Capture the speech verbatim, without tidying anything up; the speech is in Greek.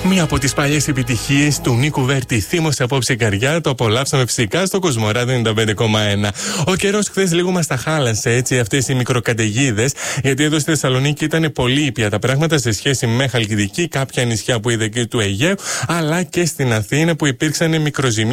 Μία από τις παλιές επιτυχίες του Νίκου Βέρτη, θύμωσε απόψε καρδιά, το απολαύσαμε φυσικά στο Κοσμοράδιο ενενήντα πέντε κόμμα ένα. Ο καιρός χθες λίγο μας τα χάλασε, έτσι, αυτές οι μικροκαταιγίδες, γιατί εδώ στη Θεσσαλονίκη ήταν πολύ ήπια τα πράγματα σε σχέση με Χαλκιδική, κάποια νησιά που είδε και του Αιγαίου, αλλά και στην Αθήνα που υπήρξαν μικροζημίες